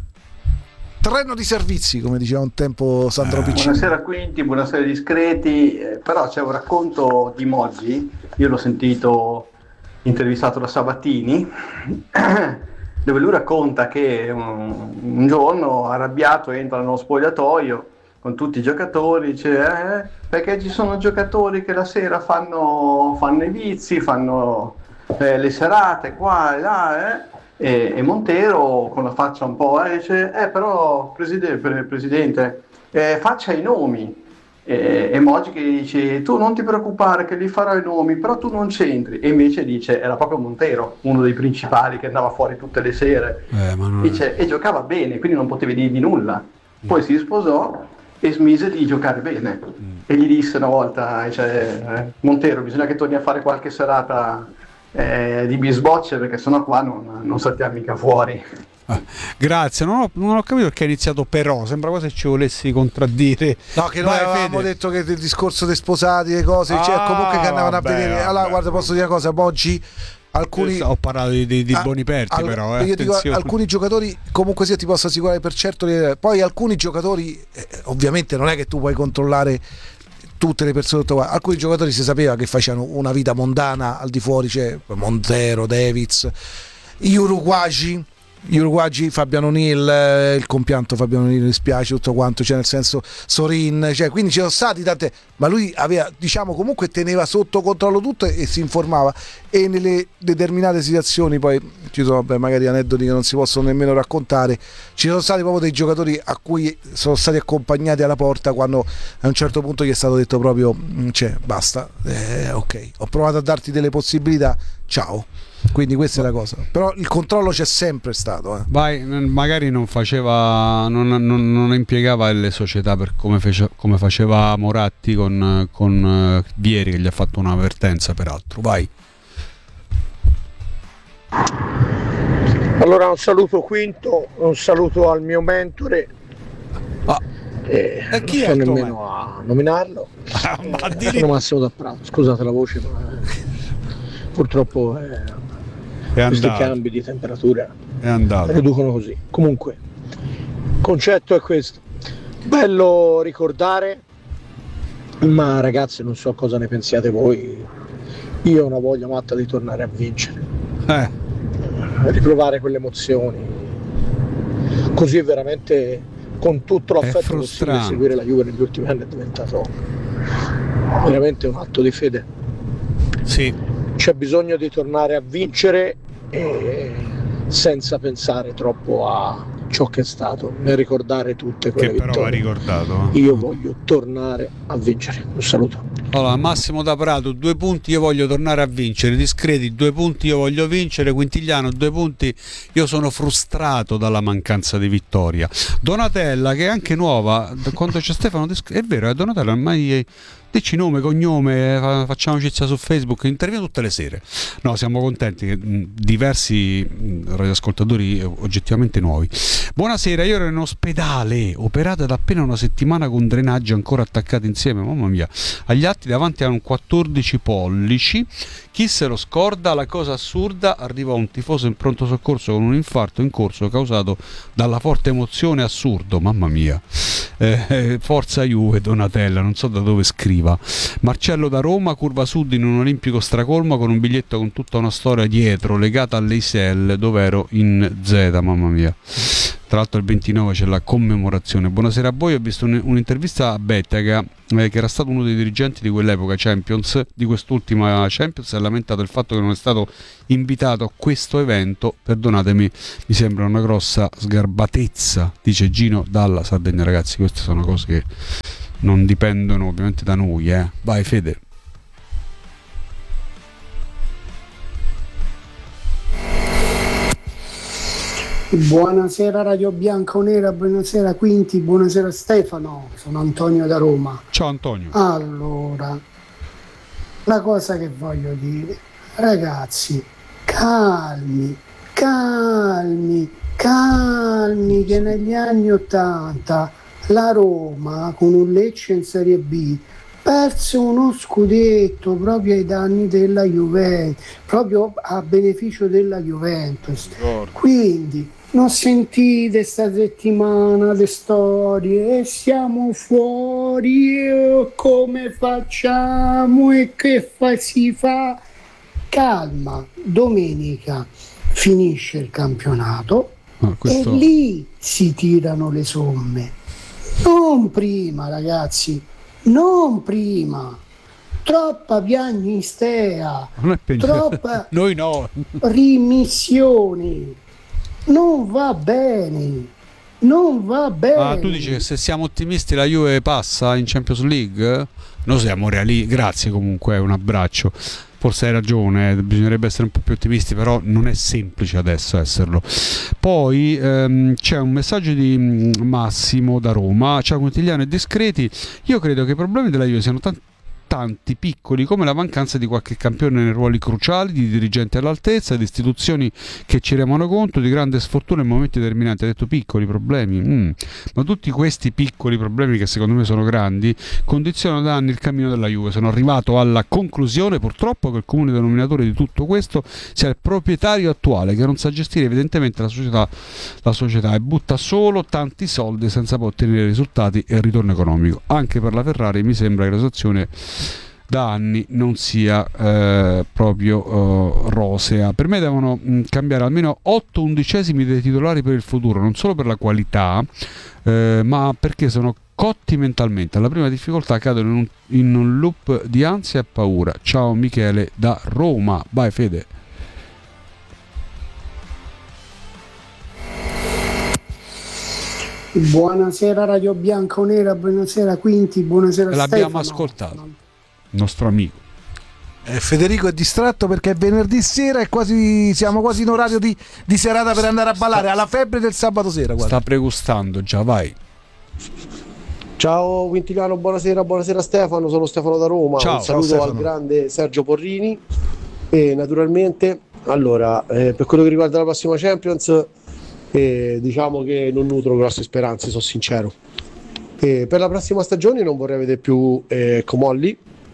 Treno di servizi, come diceva un tempo Sandro Piccini. Buonasera Quinti, buonasera discreti. Però c'è un racconto di Moggi, io l'ho sentito intervistato da Sabatini, dove lui racconta che un giorno arrabbiato entra nello spogliatoio con tutti i giocatori, dice perché ci sono giocatori che la sera fanno i vizi, fanno le serate qua e là, e Montero con la faccia un po' dice però presidente faccia i nomi, e Moggi che dice tu non ti preoccupare che li farò i nomi, però tu non c'entri, e invece dice era proprio Montero uno dei principali che andava fuori tutte le sere, dice, e giocava bene, quindi non potevi dirgli nulla. Poi si sposò e smise di giocare bene, e gli disse una volta Montero, bisogna che torni a fare qualche serata di bisbocce, perché sennò qua non saltiamo mica fuori. Grazie, non ho capito perché ha iniziato però, sembra quasi ci volessi contraddire. No, che noi avevamo detto che il discorso dei sposati, le cose, comunque che andavano a vedere. Allora, guarda, posso dire una cosa, Moggi alcuni ho parlato di Boniperti, però io dico, alcuni giocatori comunque sia ti posso assicurare per certo, poi alcuni giocatori ovviamente non è che tu puoi controllare tutte le persone, alcuni giocatori si sapeva che facevano una vita mondana al di fuori, cioè Montero, Davids, gli uruguagi, Fabiano O'Neill, il compianto Fabiano O'Neill, mi spiace tutto quanto, cioè nel senso Sorin, cioè quindi ci sono stati tante, ma lui aveva, diciamo, comunque teneva sotto controllo tutto e si informava, e nelle determinate situazioni poi ci sono magari aneddoti che non si possono nemmeno raccontare, ci sono stati proprio dei giocatori a cui sono stati accompagnati alla porta quando a un certo punto gli è stato detto proprio cioè basta, ok, ho provato a darti delle possibilità, ciao. Quindi questa è la cosa, però il controllo c'è sempre stato. Vai, magari non faceva, non impiegava le società per come faceva Moratti con Vieri, che gli ha fatto un'avvertenza peraltro. Vai. Allora un saluto Quinto, un saluto al mio mentore. E chi non è so nemmeno a nominarlo. Sono Massimo da Prato, scusate la voce, ma purtroppo questi cambi di temperatura riducono così. Comunque il concetto è questo: bello ricordare, ma ragazzi non so cosa ne pensiate voi, io ho una voglia matta di tornare a vincere, riprovare quelle emozioni, così veramente con tutto l'affetto possibile. Seguire la Juve negli ultimi anni è diventato veramente un atto di fede. Sì. C'è bisogno di tornare a vincere senza pensare troppo a ciò che è stato, nel ricordare tutte quelle che però vittorie. Va ricordato. Io voglio tornare a vincere. Un saluto. Allora, Massimo da Prato, 2 punti, io voglio tornare a vincere. Discreti, 2 punti, io voglio vincere. Quintigliano, 2 punti, io sono frustrato dalla mancanza di vittoria. Donatella, che è anche nuova, quando c'è Stefano è vero, Donatella ormai dici nome, cognome, facciamo cizia su Facebook, interviene tutte le sere. No, siamo contenti che diversi radioascoltatori oggettivamente nuovi. Buonasera, io ero in ospedale, operata da appena una settimana con drenaggi ancora attaccati insieme, mamma mia. Agli atti davanti erano 14 pollici. Chi se lo scorda? La cosa assurda, arriva un tifoso in pronto soccorso con un infarto in corso causato dalla forte emozione, assurdo, mamma mia. Forza Juve, Donatella, non so da dove scriva. Marcello da Roma, curva sud in un olimpico stracolmo con un biglietto con tutta una storia dietro legata all'Eisel dove ero in Z, mamma mia. Tra l'altro il 29 c'è la commemorazione. Buonasera a voi, ho visto un'intervista a Bettega, che era stato uno dei dirigenti di quell'epoca Champions, di quest'ultima Champions, e ha lamentato il fatto che non è stato invitato a questo evento. Perdonatemi, mi sembra una grossa sgarbatezza, dice Gino dalla Sardegna. Ragazzi, queste sono cose che non dipendono ovviamente da noi. Vai Fede. Buonasera Radio Bianca o Nera, buonasera Quinti, buonasera Stefano, sono Antonio da Roma. Ciao Antonio. Allora, la cosa che voglio dire, ragazzi, calmi, che negli anni '80 la Roma con un Lecce in Serie B perse uno scudetto proprio ai danni della Juventus, proprio a beneficio della Juventus. Quindi non sentite sta settimana le storie e siamo fuori, come facciamo e che si fa? Calma, domenica finisce il campionato e lì si tirano le somme, non prima, ragazzi, non prima. Troppa piagnistea, troppa noi no. rimissioni. Non va bene. Tu dici che se siamo ottimisti la Juve passa in Champions League? Noi siamo reali. Grazie comunque, un abbraccio. Forse hai ragione, bisognerebbe essere un po' più ottimisti, però non è semplice adesso esserlo. Poi c'è un messaggio di Massimo da Roma. Ciao Quintigliano e discreti, io credo che i problemi della Juve siano tanti piccoli, come la mancanza di qualche campione nei ruoli cruciali, di dirigenti all'altezza, di istituzioni che ci remano conto, di grande sfortuna in momenti determinanti. Ha detto piccoli problemi, ma tutti questi piccoli problemi, che secondo me sono grandi, condizionano da anni il cammino della Juve. Sono arrivato alla conclusione, purtroppo, che il comune denominatore di tutto questo sia il proprietario attuale, che non sa gestire evidentemente la società e butta solo tanti soldi senza poi ottenere risultati e ritorno economico. Anche per la Ferrari mi sembra che la situazione da anni non sia proprio rosea. Per me devono cambiare almeno 8 undicesimi dei titolari per il futuro, non solo per la qualità, ma perché sono cotti mentalmente. Alla prima difficoltà cadono in un loop di ansia e paura. Ciao Michele da Roma. Vai Fede. Buonasera Radio Bianca o Nera, buonasera Quinti, buonasera Stefano. L'abbiamo ascoltato, il nostro amico. Federico è distratto perché è venerdì sera e siamo quasi in orario di serata per andare a ballare, alla febbre del sabato sera. Guarda. Sta pregustando già, vai. Ciao Quintiliano, buonasera Stefano, sono Stefano da Roma. Ciao, un saluto ciao, al grande Sergio Porrini e naturalmente, allora, per quello che riguarda la prossima Champions, diciamo che non nutro grosse speranze, sono sincero. Per la prossima stagione non vorrei vedere più Comolli.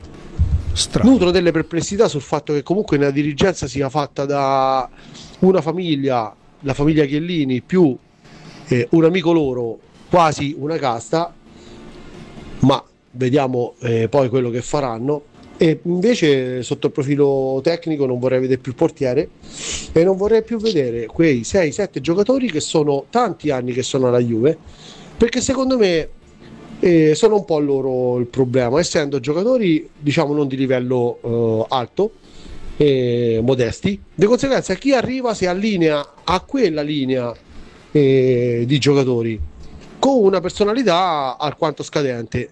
Nutro delle perplessità sul fatto che comunque nella dirigenza sia fatta da una famiglia, la famiglia Chiellini, più un amico loro, quasi una casta, ma vediamo poi quello che faranno. E invece sotto il profilo tecnico non vorrei vedere più il portiere e non vorrei più vedere quei 6-7 giocatori che sono tanti anni che sono alla Juve, perché secondo me sono un po' loro il problema, essendo giocatori diciamo non di livello alto, modesti. Di conseguenza chi arriva si allinea a quella linea di giocatori con una personalità alquanto scadente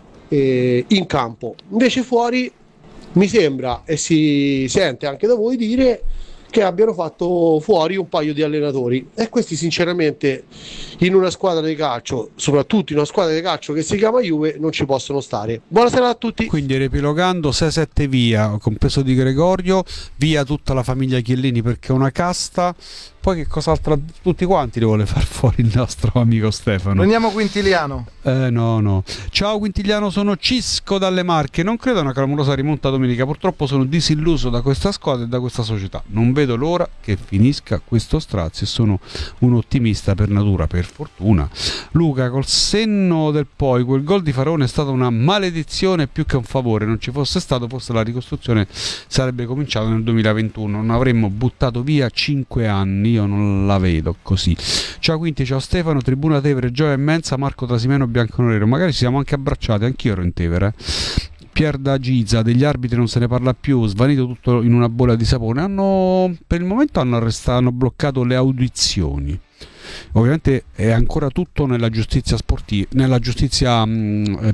in campo. Invece fuori mi sembra, e si sente anche da voi dire, che abbiano fatto fuori un paio di allenatori, e questi sinceramente in una squadra di calcio, soprattutto in una squadra di calcio che si chiama Juve, non ci possono stare. Buonasera a tutti. Quindi riepilogando, 6-7 via, compreso Di Gregorio, via tutta la famiglia Chiellini perché è una casta. Poi che cos'altro, tutti quanti li vuole far fuori il nostro amico Stefano. Prendiamo Quintiliano. No. Ciao Quintiliano, sono Cisco dalle Marche. Non credo a una clamorosa rimonta domenica. Purtroppo sono disilluso da questa squadra e da questa società. Non vedo l'ora che finisca questo strazio e sono un ottimista per natura, per fortuna. Luca, col senno del poi, quel gol di Faraone è stata una maledizione più che un favore. Non ci fosse stato, forse la ricostruzione sarebbe cominciata nel 2021. Non avremmo buttato via 5 anni. Io non la vedo così. Ciao Quinti, ciao Stefano, Tribuna Tevere, gioia immensa, Marco Trasimeno, bianconero. Magari ci siamo anche abbracciati, anch'io ero in Tevere. Pier da Giza, degli arbitri non se ne parla più, svanito tutto in una bolla di sapone. Per il momento hanno bloccato le audizioni. Ovviamente è ancora tutto nella giustizia sportiva, nella giustizia